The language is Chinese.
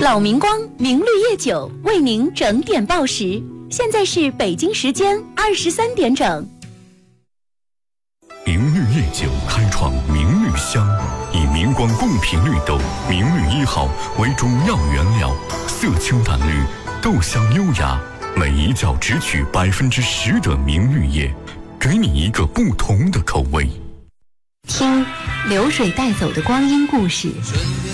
老明光明绿叶酒为您整点报时，现在是北京时间23点整。 明绿叶酒开创明绿香，以明光贡品绿豆明绿1号为主要原料，色清淡绿，豆香优雅，每一窖只取10%的明绿叶，给你一个不同的口味。 听流水带走的光阴故事。